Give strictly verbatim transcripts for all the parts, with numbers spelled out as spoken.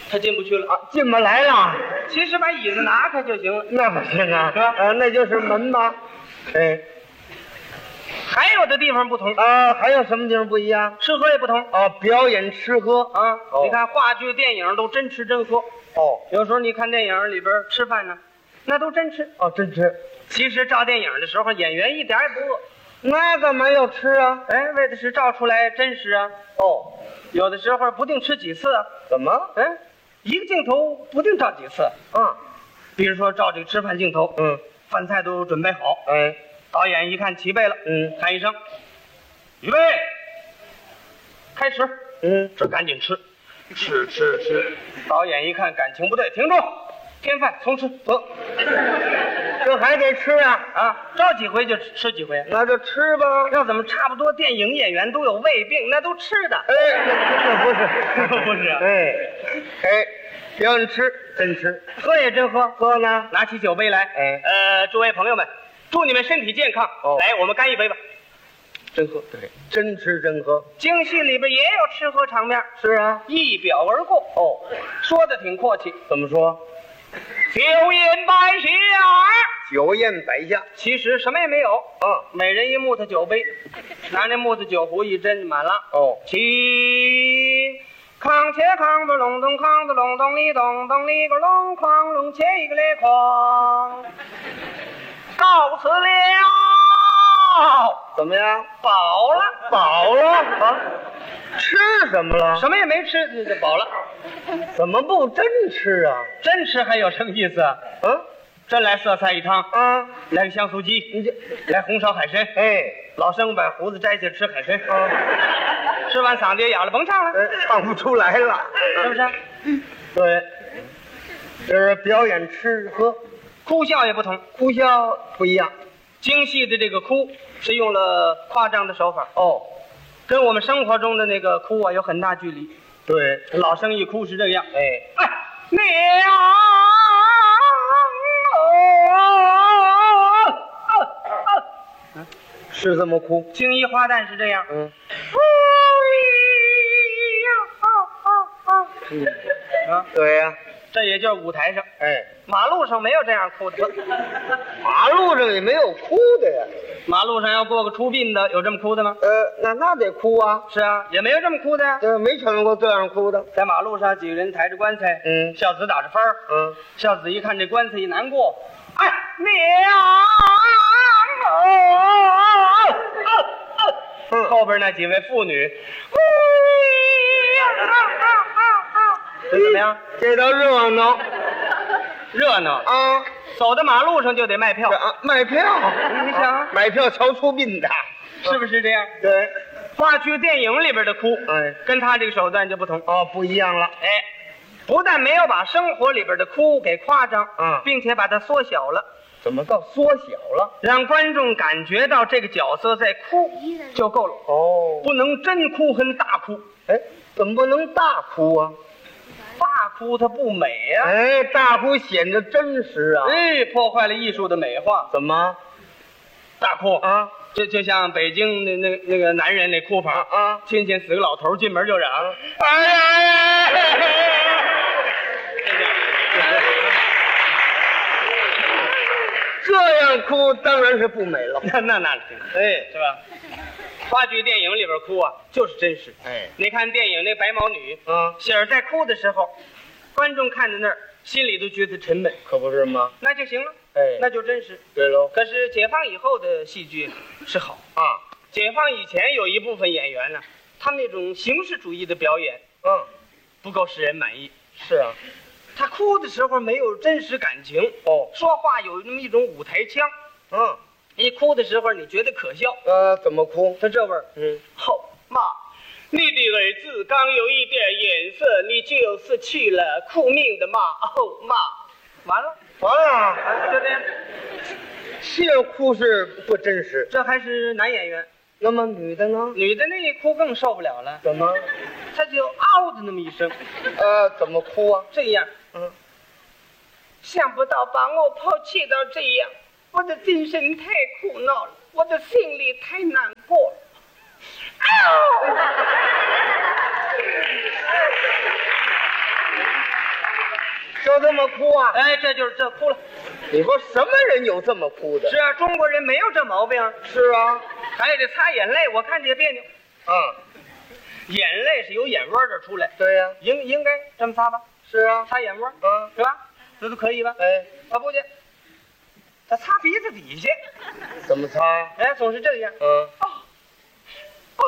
他进不去了啊，进不来了。 其实把椅子拿开就行了。 那不行啊， 是吧？ 呃，那就是门吧。哎， 还有的地方不同啊，还有什么地方不一样？ 吃喝也不同啊，表演吃喝啊。 哦你看话剧、电影都真吃真喝。 哦有时候你看电影里边吃饭呢，那都真吃。 哦，真吃。 其实照电影的时候，演员一点也不饿。 那干嘛要吃啊？ 哎，为的是照出来真实啊。 哦， 有的时候不定吃几次啊。 怎么？ 哎，一个镜头不定照几次。 啊， 比如说照这个吃饭镜头， 嗯， 饭菜都准备好， 哎， 导演一看齐备了， 嗯， 喊一声，预备，开始。 嗯， 这赶紧吃，吃吃吃。导演一看感情不对，停住，添饭重吃。得， 这还得吃啊？ 啊，照几回就吃吃几回。 那就吃吧。 要怎么差不多？电影演员都有胃病，那都吃的。 哎，这不是， 不是哎，哎，表演吃，真吃， 喝也真喝。 喝呢？ 拿起酒杯来， 哎呃，诸位朋友们，祝你们身体健康。 哦来，我们干一杯吧。 真喝，对，真吃真喝。 京戏里边也有吃喝场面， 是啊。 一表而过。 哦， 说的挺阔气。 怎么说？ 酒宴摆下， 酒宴摆下， 其实什么也没有。 啊， 每人一木头酒杯，拿那木头酒壶一斟满了。 哦， 起，康切康不隆咚，康的隆咚哩咚咚哩个隆哐隆切一个嘞哐，告辞了。 怎么样？ 饱了， 饱了啊？吃什么了？ 什么也没吃就就饱了。 怎么不真吃啊？ 真吃还有什么意思啊？ 嗯真来色菜一汤， 啊， 来个香酥鸡， 你这， 来红烧海参。 哎老生把胡子摘下吃海参， 啊， 吃完嗓子也哑了，甭唱了， 哎，唱不出来了， 是不是？ 对，这是表演吃喝， 哭笑也不同， 哭笑不一样。 京戏的这个哭是用了夸张的手法， 哦， 跟我们生活中的那个哭啊有很大距离。 对， 老生一哭是这个样， 哎， 哎，娘哦， 是这么哭。 京一花旦是这样， 嗯嗯， 啊， 对呀、 这也就是舞台上， 哎， 马路上没有这样哭的。 马路上也没有哭的呀。 马路上要过个出殡的，有这么哭的吗？ 呃，那那得哭啊， 是啊，也没有这么哭的呀。 这没瞧见过这样哭的。 在马路上，几个人抬着棺材， 嗯孝子打着幡儿， 嗯， 孝子一看这棺材一难过，哎，娘哦， 嗯后边那几位妇女，这怎么样？ 这倒热闹热闹， 啊！ 走到马路上就得卖票这，啊，卖票， 你想买票瞧出殡的， 是不是这样？ 对， 话剧、电影里边的哭， 哎， 跟他这个手段就不同。 哦，不一样了。 哎，不但没有把生活里边的哭给夸张， 嗯并且把它缩小了， 怎么到缩小了？ 让观众感觉到这个角色在哭就够了， 哦， 不能真哭和大哭。 哎，怎么不能大哭啊？ 大哭它不美呀、 哎，大哭显得真实啊。 哎，破坏了艺术的美化。 怎么大哭， 啊就就像北京那那那个男人那哭法， 啊？ 亲戚死个老头进门就嚷，哎呀哎呀！ 这样哭当然是不美了。 那那那行， 哎， 是吧？话剧、电影里边哭啊，就是真实。 哎， 你看电影那白毛女， 啊， 喜儿在哭的时候，观众看在那儿，心里都觉得沉闷， 可不是吗？ 那就行了， 哎， 那就真实。 对喽。 可是解放以后的戏剧是好， 啊， 解放以前有一部分演员呢，他们那种形式主义的表演嗯， 不够使人满意。 是啊。 他哭的时候没有真实感情， 哦， 说话有那么一种舞台腔， 嗯， 一哭的时候你觉得可笑， 呃，怎么哭？ 他这味儿。 嗯， 后妈，你的儿子刚有一点颜色，你就是去了哭命的妈。哦妈，完了， 完了， 啊就这样。 这哭是不真实。 这还是男演员， 那么女的呢？ 女的那一哭更受不了了， 怎么？ 她就嗷的那么一声， 呃，怎么哭啊？ 这样， 嗯， 想不到把我抛弃到这样，我的精神太苦恼了，我的心里太难过了。嗷！ 就这么哭啊？ 哎，这就是这哭了。 你说什么人有这么哭的？ 是啊，中国人没有这毛病。 是啊， 还得擦眼泪，我看着也别扭。 嗯， 眼泪是由眼窝这出来， 对呀、 应应该这么擦吧？ 是啊， 擦眼窝， 嗯， 是吧？这都可以吧？ 哎， 啊，不去，他擦鼻子底下， 怎么擦呀？ 哎，总是这样。 嗯， 哦哦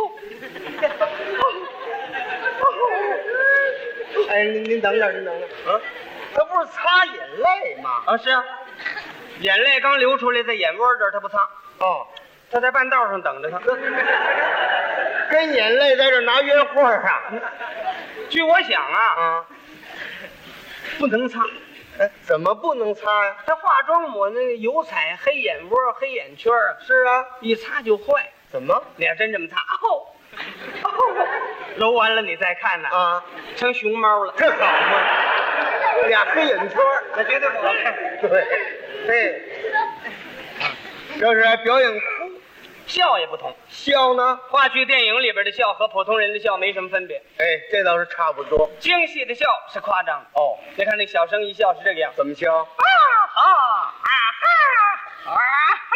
哦， 哎，您您等等，您等等，啊，他不是擦眼泪吗？ 啊，是啊，眼泪刚流出来，在眼窝这儿，他不擦， 哦， 他在半道上等着他。 跟眼泪在这拿约会啊？ 据我想啊， 啊， 不能擦。 哎，怎么不能擦呀？ 他化妆抹那个油彩，黑眼窝、黑眼圈啊， 是啊， 一擦就坏。 怎么？ 你要真这么擦，哦，哦，揉完了你再看呢， 啊， 成熊猫了， 这好吗？俩黑眼圈儿， 那绝对不好看。 对，对，这是表演哭， 笑也不同， 笑呢？ 话剧、电影里边的笑和普通人的笑没什么分别。 哎，这倒是差不多。 京戏的笑是夸张的， 哦， 你看那小生一笑是这个样， 怎么笑？ 啊哈啊哈啊哈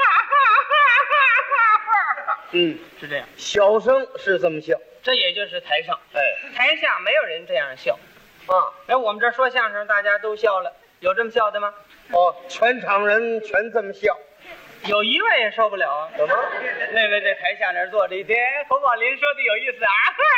嗯， 是这样。 小生是这么笑。 这也就是台上， 哎， 台下没有人这样笑。 啊， 哎，我们这儿说相声，大家都笑了，有这么笑的吗？ 哦，全场人全这么笑。 有一位也受不了啊！ 怎么？ 那位在台下那儿坐着一天，侯宝林说的有意思啊！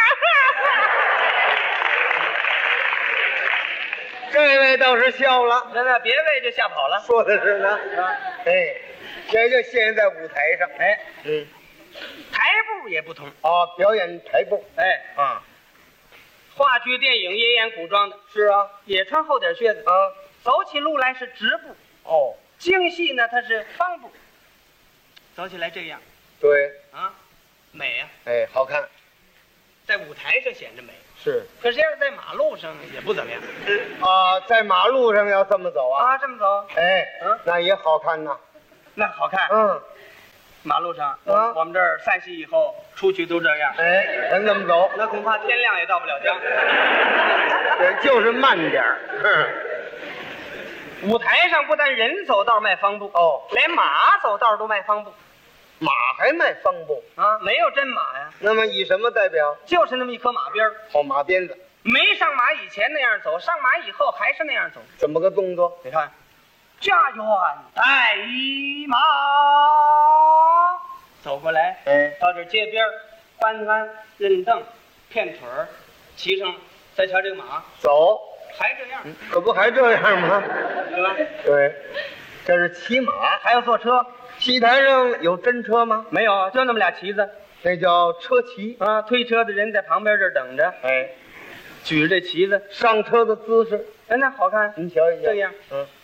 这位倒是笑了， 那那别位就吓跑了。 说的是呢。 啊， 哎，这就现在舞台上。 哎， 嗯， 台步也不同。 啊，表演台步。 哎， 啊， 话剧、电影也演古装的， 是啊。 也穿厚点靴子， 啊， 走起路来是直步。 哦， 京戏呢，它是方步，走起来这样对， 啊，美啊， 哎，好看。 在舞台上显着美。 是可是要是在马路上也不怎么样啊，在马路上要这么走啊。 啊，这么走， 哎， 嗯那也好看呐。 那好看。 嗯， 马路上， 啊我们这儿散戏以后出去都这样， 哎，全这么走， 那恐怕天亮也到不了家。 这就是慢点儿。 舞台上不但人走道迈方步， 哦， 连马走道都迈方步马还卖方步， 啊，没有真马呀， 那么以什么代表？ 就是那么一颗马鞭儿， 好马鞭子， 没上马以前那样走，上马以后还是那样走。 怎么个动作？ 你看，家园带一马，走过来， 哎， 到这街边儿搬搬认凳，片腿儿，骑上，再瞧这个马， 走， 还这样， 可不还这样吗？ 对吧？ 对，这是骑马。 还有坐车， 戏台上有真车吗？ 没有，就那么俩旗子那叫车骑。 啊，推车的人在旁边这儿等着， 哎， 举着这旗子， 上车的姿势， 哎，那好看， 您瞧一瞧。 这样， 嗯，